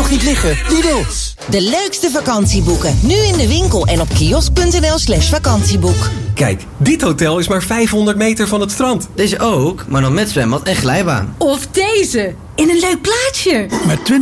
nog niet liggen. Lidl. De leukste vakantieboeken. Nu in de winkel en op kiosk.nl/vakantieboek. Kijk, dit hotel is maar 500 meter van het strand. Deze ook, maar dan met zwembad en glijbaan. Of deze, in een leuk plaatsje. Met